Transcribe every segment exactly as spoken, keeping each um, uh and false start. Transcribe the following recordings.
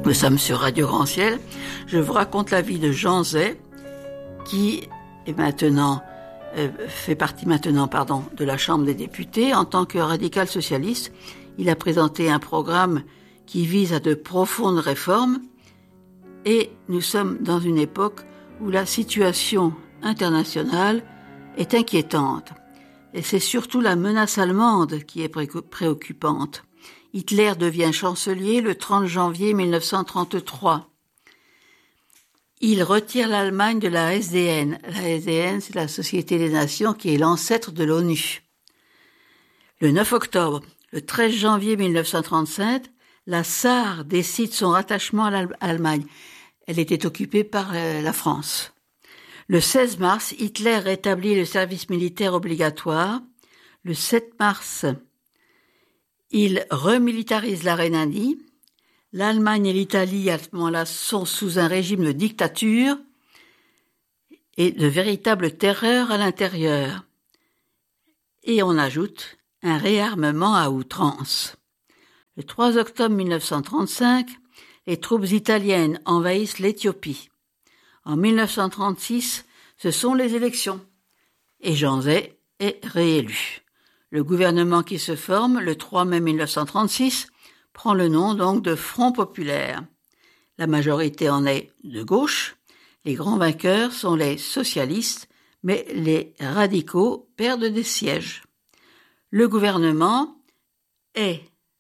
Nous sommes sur Radio Grand Ciel. Je vous raconte la vie de Jean Zay, qui est maintenant, euh, fait partie maintenant, pardon, de la Chambre des députés. En tant que radical socialiste, il a présenté un programme qui vise à de profondes réformes. Et nous sommes dans une époque où la situation internationale est inquiétante. Et c'est surtout la menace allemande qui est pré- préoccupante. Hitler devient chancelier le trente janvier mille neuf cent trente-trois. Il retire l'Allemagne de la S D N. La S D N, c'est la Société des Nations qui est l'ancêtre de l'ONU. Le neuf octobre, le treize janvier mille neuf cent trente-cinq, la S A R décide son rattachement à l'Allemagne. Elle était occupée par la France. Le seize mars, Hitler rétablit le service militaire obligatoire. Le sept mars, il remilitarise la Rhénanie. L'Allemagne et l'Italie, à ce moment-là, sont sous un régime de dictature et de véritable terreur à l'intérieur. Et on ajoute un réarmement à outrance. Le trois octobre mille neuf cent trente-cinq, les troupes italiennes envahissent l'Éthiopie. En mille neuf cent trente-six, ce sont les élections. Et Jean Zay est réélu. Le gouvernement qui se forme, le trois mai mille neuf cent trente-six, prend le nom donc de Front populaire. La majorité en est de gauche. Les grands vainqueurs sont les socialistes, mais les radicaux perdent des sièges. Le gouvernement est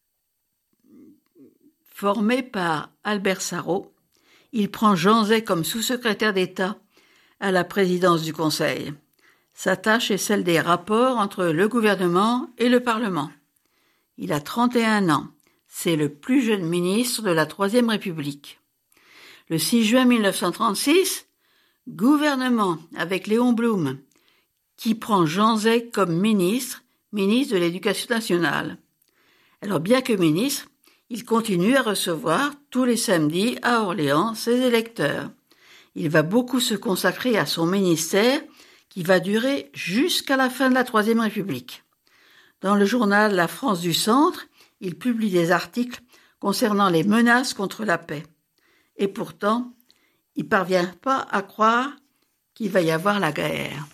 formé par Albert Sarraut. Il prend Jean Zay comme sous-secrétaire d'État à la présidence du Conseil. Sa tâche est celle des rapports entre le gouvernement et le Parlement. Il a trente et un ans. C'est le plus jeune ministre de la Troisième République. Le six juin mille neuf cent trente-six, gouvernement avec Léon Blum, qui prend Jean Zay comme ministre, ministre de l'Éducation nationale. Alors bien que ministre, il continue à recevoir tous les samedis à Orléans ses électeurs. Il va beaucoup se consacrer à son ministère qui va durer jusqu'à la fin de la Troisième République. Dans le journal La France du Centre, il publie des articles concernant les menaces contre la paix. Et pourtant, il ne parvient pas à croire qu'il va y avoir la guerre.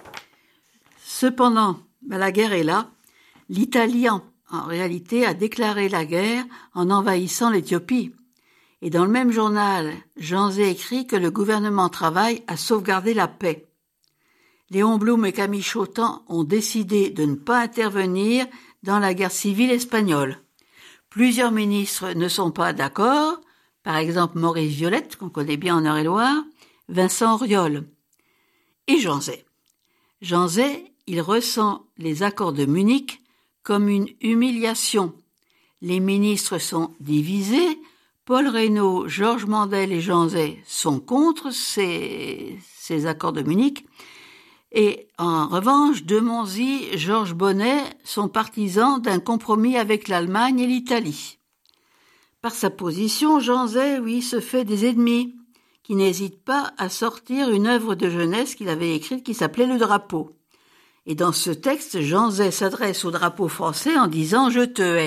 Cependant, ben la guerre est là. L'Italie, en, en réalité, a déclaré la guerre en envahissant l'Éthiopie. Et dans le même journal, Jean Zay écrit que le gouvernement travaille à sauvegarder la paix. Léon Blum et Camille Chautemps ont décidé de ne pas intervenir dans la guerre civile espagnole. Plusieurs ministres ne sont pas d'accord, par exemple Maurice Violette, qu'on connaît bien en Eure-et-Loire, Vincent Auriol et Jean Zay. Jean Zay, il ressent les accords de Munich comme une humiliation. Les ministres sont divisés, Paul Reynaud, Georges Mandel et Jean Zay sont contre ces, ces accords de Munich. Et en revanche, de Monzy, Georges Bonnet sont partisans d'un compromis avec l'Allemagne et l'Italie. Par sa position, Jean Zay, oui, se fait des ennemis, qui n'hésitent pas à sortir une œuvre de jeunesse qu'il avait écrite qui s'appelait Le Drapeau. Et dans ce texte, Jean Zay s'adresse au drapeau français en disant « Je te hais ».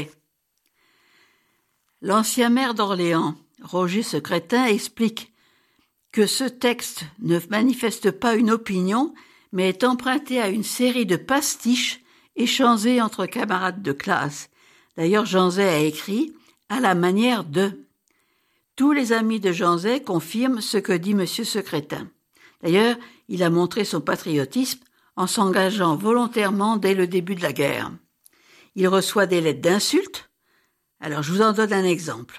L'ancien maire d'Orléans, Roger Secrétin, explique que ce texte ne manifeste pas une opinion, mais est emprunté à une série de pastiches échangés entre camarades de classe. D'ailleurs, Jean Zay a écrit « à la manière de ». Tous les amis de Jean Zay confirment ce que dit M. Secrétin. D'ailleurs, il a montré son patriotisme en s'engageant volontairement dès le début de la guerre. Il reçoit des lettres d'insultes. Alors, je vous en donne un exemple.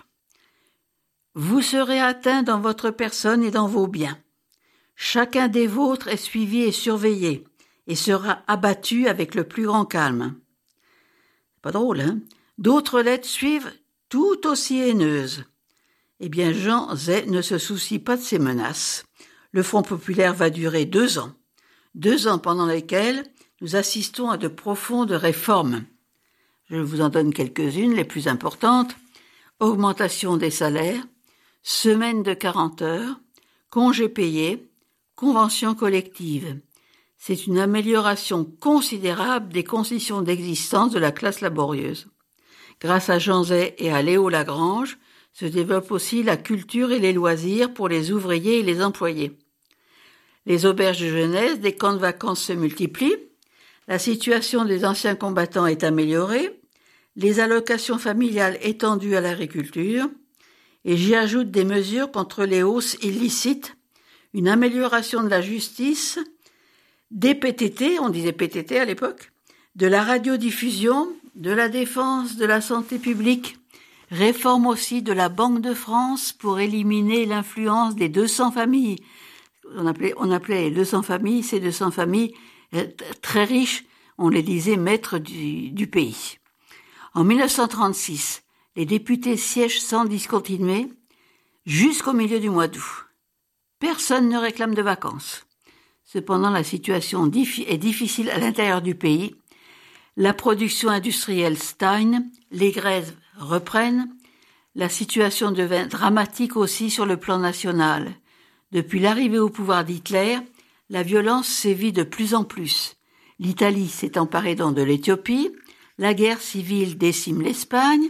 « Vous serez atteint dans votre personne et dans vos biens. Chacun des vôtres est suivi et surveillé et sera abattu avec le plus grand calme. » Pas drôle, hein? D'autres lettres suivent tout aussi haineuses. Eh bien, Jean Zay ne se soucie pas de ces menaces. Le Front populaire va durer deux ans. Deux ans pendant lesquels nous assistons à de profondes réformes. Je vous en donne quelques-unes, les plus importantes. Augmentation des salaires, semaine de quarante heures, congés payés, convention collective. C'est une amélioration considérable des conditions d'existence de la classe laborieuse. Grâce à Jean Zay et à Léo Lagrange, Se développe aussi la culture et les loisirs pour les ouvriers et les employés. Les auberges de jeunesse, des camps de vacances se multiplient. La situation des anciens combattants est améliorée. Les allocations familiales étendues à l'agriculture. Et j'y ajoute des mesures contre les hausses illicites, une amélioration de la justice, des P T T, on disait P T T à l'époque, de la radiodiffusion, de la défense de la santé publique, réforme aussi de la Banque de France pour éliminer l'influence des deux cents familles. On appelait, on appelait les deux cents familles, ces deux cents familles euh, très riches, on les disait maîtres du, du pays. En mille neuf cent trente-six, les députés siègent sans discontinuer jusqu'au milieu du mois d'août. Personne ne réclame de vacances. Cependant, la situation est difficile à l'intérieur du pays. La production industrielle stagne, les grèves reprennent. La situation devint dramatique aussi sur le plan national. Depuis l'arrivée au pouvoir d'Hitler, la violence sévit de plus en plus. L'Italie s'est emparée donc de l'Éthiopie. La guerre civile décime l'Espagne.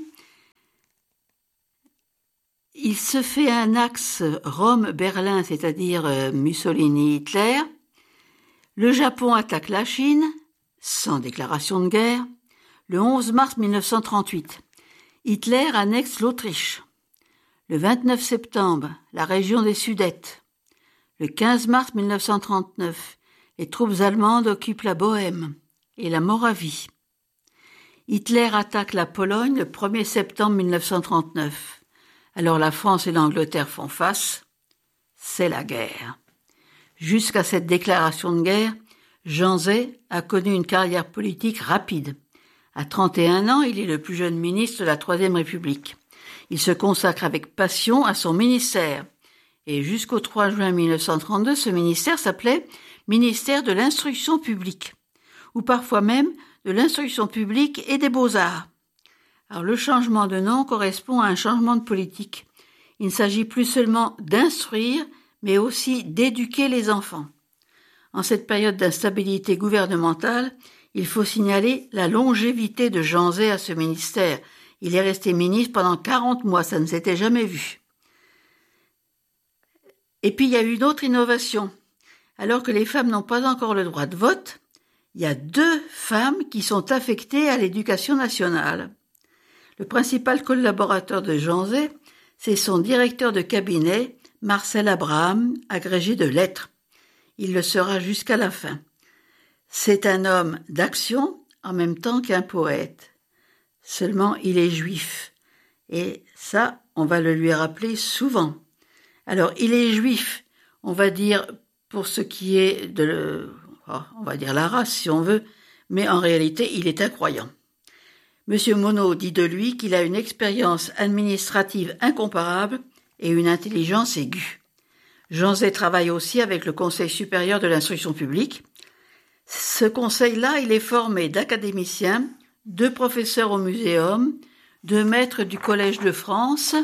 Il se fait un axe Rome-Berlin, c'est-à-dire Mussolini-Hitler. Le Japon attaque la Chine, sans déclaration de guerre. Le onze mars mille neuf cent trente-huit, Hitler annexe l'Autriche. Le vingt-neuf septembre, la région des Sudètes. Le quinze mars mille neuf cent trente-neuf, les troupes allemandes occupent la Bohême et la Moravie. Hitler attaque la Pologne le premier septembre mille neuf cent trente-neuf. Alors la France et l'Angleterre font face. C'est la guerre. Jusqu'à cette déclaration de guerre, Jean Zay a connu une carrière politique rapide. À trente et un ans, il est le plus jeune ministre de la Troisième République. Il se consacre avec passion à son ministère. Et jusqu'au trois juin mille neuf cent trente-deux, ce ministère s'appelait ministère de l'Instruction publique, ou parfois même de l'Instruction publique et des Beaux-Arts. Alors le changement de nom correspond à un changement de politique. Il ne s'agit plus seulement d'instruire, mais aussi d'éduquer les enfants. En cette période d'instabilité gouvernementale, il faut signaler la longévité de Jean Zay à ce ministère. Il est resté ministre pendant quarante mois, ça ne s'était jamais vu. Et puis il y a eu une autre innovation. Alors que les femmes n'ont pas encore le droit de vote, il y a deux femmes qui sont affectées à l'éducation nationale. Le principal collaborateur de Jean Zay, c'est son directeur de cabinet, Marcel Abraham, agrégé de lettres. Il le sera jusqu'à la fin. C'est un homme d'action en même temps qu'un poète. Seulement, il est juif. Et ça, on va le lui rappeler souvent. Alors, il est juif, on va dire, pour ce qui est de, oh, on va dire la race, si on veut, mais en réalité, il est un croyant. Monsieur Monod dit de lui qu'il a une expérience administrative incomparable et une intelligence aiguë. Jean Zay travaille aussi avec le Conseil supérieur de l'instruction publique. Ce conseil-là, il est formé d'académiciens, de professeurs au muséum, de maîtres du Collège de France,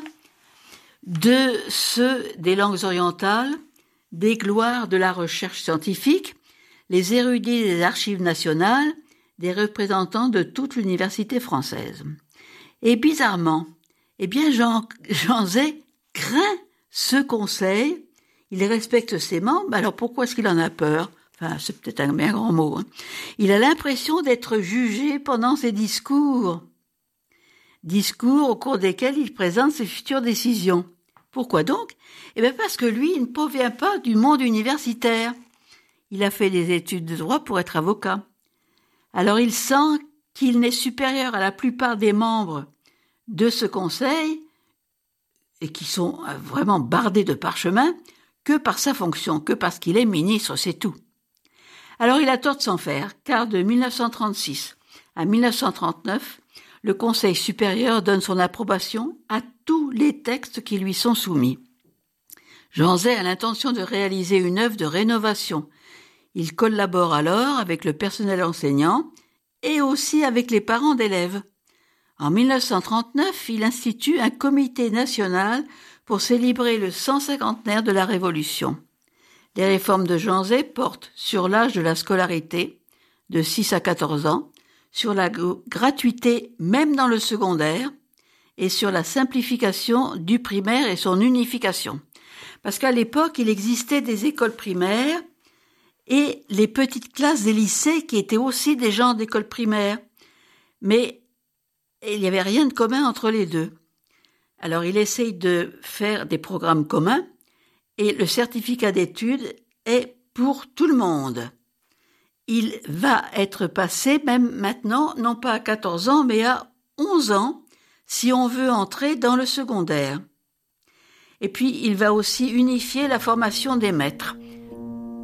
de ceux des langues orientales, des gloires de la recherche scientifique, les érudits des archives nationales, des représentants de toute l'université française. Et bizarrement, eh bien Jean, Jean Zay craint ce conseil, il respecte ses membres, alors pourquoi est-ce qu'il en a peur ? Enfin, c'est peut-être un bien grand mot. Hein. Il a l'impression d'être jugé pendant ses discours. Discours au cours desquels il présente ses futures décisions. Pourquoi donc ? Eh bien parce que lui, il ne provient pas du monde universitaire. Il a fait des études de droit pour être avocat. Alors il sent qu'il n'est supérieur à la plupart des membres de ce conseil, et qui sont vraiment bardés de parchemin, que par sa fonction, que parce qu'il est ministre, c'est tout. Alors il a tort de s'en faire, car de mille neuf cent trente-six à mille neuf cent trente-neuf, le Conseil supérieur donne son approbation à tous les textes qui lui sont soumis. Jean Zay a l'intention de réaliser une œuvre de rénovation. Il collabore alors avec le personnel enseignant et aussi avec les parents d'élèves. En mille neuf cent trente-neuf, il institue un comité national pour célébrer le cent cinquantenaire de la Révolution. Les réformes de Jean Zay portent sur l'âge de la scolarité, de six à quatorze ans, sur la gratuité même dans le secondaire, et sur la simplification du primaire et son unification. Parce qu'à l'époque, il existait des écoles primaires et les petites classes des lycées qui étaient aussi des genres d'écoles primaires. Mais il n'y avait rien de commun entre les deux. Alors il essaye de faire des programmes communs et le certificat d'études est pour tout le monde. Il va être passé même maintenant, non pas à quatorze ans, mais à onze ans, si on veut entrer dans le secondaire. Et puis il va aussi unifier la formation des maîtres.